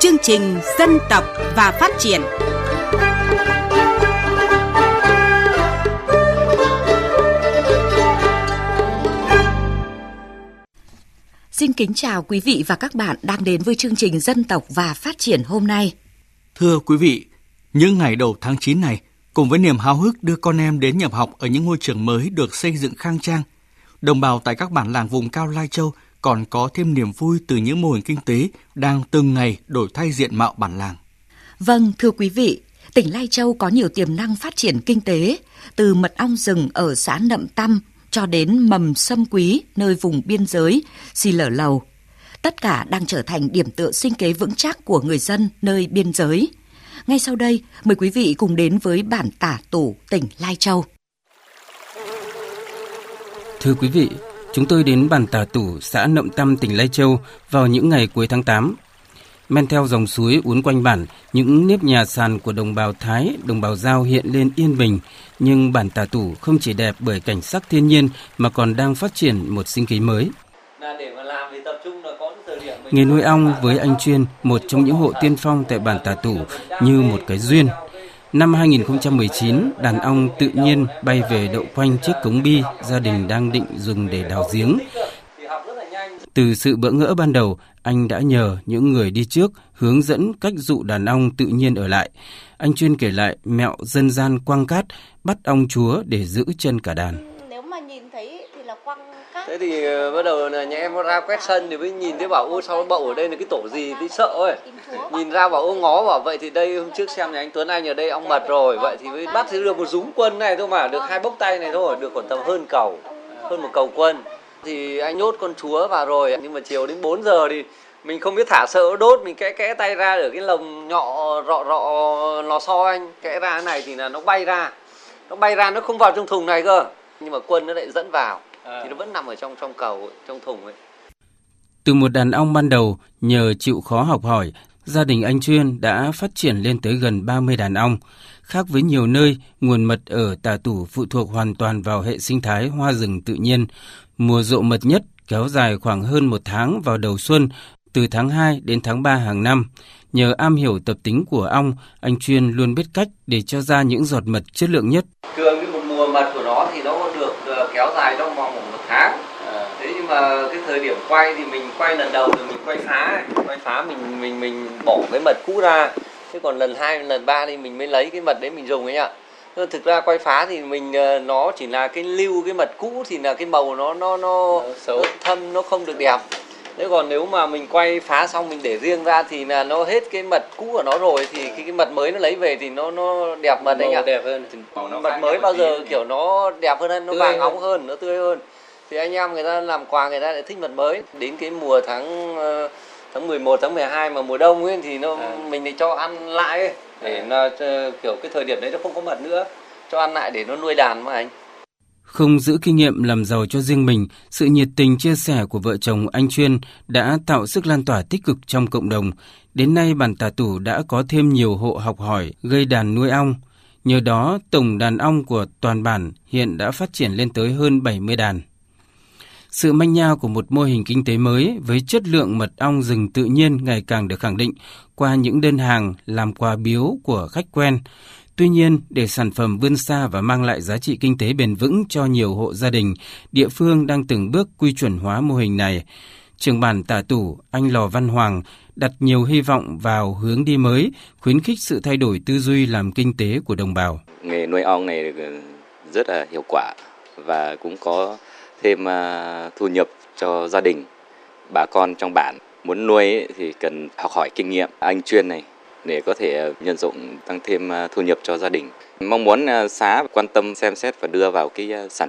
chương trình Dân tộc và Phát triển. Xin kính chào quý vị và các bạn đang đến với chương trình Dân tộc và Phát triển hôm nay. Thưa quý vị, những ngày đầu tháng 9 này, cùng với niềm háo hức đưa con em đến nhập học ở những ngôi trường mới được xây dựng khang trang, đồng bào tại các bản làng vùng cao Lai Châu còn có thêm niềm vui từ những mô hình kinh tế đang từng ngày đổi thay diện mạo bản làng. Vâng, thưa quý vị, tỉnh Lai Châu có nhiều tiềm năng phát triển kinh tế, từ mật ong rừng ở xã Nậm Tăm cho đến mầm sâm quý nơi vùng biên giới Xì Lở Lầu. Tất cả đang trở thành điểm tựa sinh kế vững chắc của người dân nơi biên giới. Ngay sau đây, mời quý vị cùng đến với bản Tả Tủ, tỉnh Lai Châu. Thưa quý vị, chúng tôi đến bản Tả Tủ, xã Nậm Tăm, tỉnh Lai Châu vào những ngày cuối tháng 8. Men theo dòng suối uốn quanh bản, những nếp nhà sàn của đồng bào Thái, đồng bào Dao hiện lên yên bình. Nhưng bản Tả Tủ không chỉ đẹp bởi cảnh sắc thiên nhiên mà còn đang phát triển một sinh kế mới. Nghề nuôi ong với anh Chuyên, một trong những hộ tiên phong tại bản Tả Tủ, như một cái duyên. Năm 2019, đàn ong tự nhiên bay về đậu quanh chiếc cống bi gia đình đang định dùng để đào giếng. Từ sự bỡ ngỡ ban đầu, anh đã nhờ những người đi trước hướng dẫn cách dụ đàn ong tự nhiên ở lại. Anh Chuyên kể lại mẹo dân gian quăng cát, bắt ong chúa để giữ chân cả đàn. Nếu mà nhìn thấy thì là quăng cát. Thế thì bắt đầu là nhà em ra quét sân thì mới nhìn thấy bảo ôi sao nó bậu ở đây là cái tổ gì thì sợ ấy. Nhìn ra bảo ôi ngó bảo vậy thì đây hôm trước xem nhà anh Tuấn Anh ở đây ong mật rồi, vậy thì mới bắt thì được một dúng quân này thôi mà, được 2 bốc tay này thôi, được khoảng tầm hơn một cầu quân. Thì anh nhốt con chúa vào rồi, nhưng mà chiều đến 4 giờ thì mình không biết thả sợ đốt, mình kẽ tay ra ở cái lồng nhọ rọ lò xo anh, kẽ ra cái này thì là nó bay ra nó không vào trong thùng này cơ, nhưng mà quân nó lại dẫn vào thì nó vẫn nằm ở trong cầu, trong thùng ấy. Từ một đàn ong ban đầu, nhờ chịu khó học hỏi, gia đình anh Chuyên đã phát triển lên tới gần 30 đàn ong. Khác với nhiều nơi, nguồn mật ở Tả Tủ phụ thuộc hoàn toàn vào hệ sinh thái hoa rừng tự nhiên. Mùa rộ mật nhất kéo dài khoảng hơn 1 tháng vào đầu xuân, từ tháng 2 đến tháng 3 hàng năm. Nhờ am hiểu tập tính của ong, anh Chuyên luôn biết cách để cho ra những giọt mật chất lượng nhất. Thường cái một mùa mật của nó thì nó được kéo dài trong vòng 1 tháng. Thế nhưng mà cái thời điểm quay thì mình quay lần đầu thì mình quay phá mình bỏ cái mật cũ ra. Thế còn lần 2, lần 3 thì mình mới lấy cái mật đấy mình dùng ấy ạ. Thực ra quay phá thì mình nó chỉ là cái lưu cái mật cũ thì là cái màu nó thâm, nó không được đẹp. Thế còn nếu mà mình quay phá xong mình để riêng ra thì là nó hết cái mật cũ của nó rồi, thì cái mật mới nó lấy về thì nó đẹp mật đấy nhỉ. Đẹp hơn. Mật mới bao giờ kiểu nó đẹp hơn, nó vàng óng hơn, nó tươi hơn. Thì anh em người ta làm quà người ta lại thích mật mới. Đến cái mùa tháng 11, tháng 12 mà mùa đông ấy thì mình lại cho ăn lại ấy, để nó kiểu cái thời điểm đấy nó không có mật nữa, cho ăn lại để nó nuôi đàn mà anh. Không giữ kinh nghiệm làm giàu cho riêng mình, sự nhiệt tình chia sẻ của vợ chồng anh Chuyên đã tạo sức lan tỏa tích cực trong cộng đồng. Đến nay, bản Tả Tủ đã có thêm nhiều hộ học hỏi gây đàn nuôi ong. Nhờ đó, tổng đàn ong của toàn bản hiện đã phát triển lên tới hơn 70 đàn. Sự manh nha của một mô hình kinh tế mới với chất lượng mật ong rừng tự nhiên ngày càng được khẳng định qua những đơn hàng làm quà biếu của khách quen. Tuy nhiên, để sản phẩm vươn xa và mang lại giá trị kinh tế bền vững cho nhiều hộ gia đình, địa phương đang từng bước quy chuẩn hóa mô hình này. Trưởng bản Tả Tủ, anh Lò Văn Hoàng, đặt nhiều hy vọng vào hướng đi mới, khuyến khích sự thay đổi tư duy làm kinh tế của đồng bào. Nghề nuôi ong này rất là hiệu quả và cũng có thêm thu nhập cho gia đình. Bà con trong bản muốn nuôi thì cần học hỏi kinh nghiệm anh Chuyên này để có thể nhân rộng tăng thêm thu nhập cho gia đình. Mong muốn xã quan tâm xem xét và đưa vào cái sản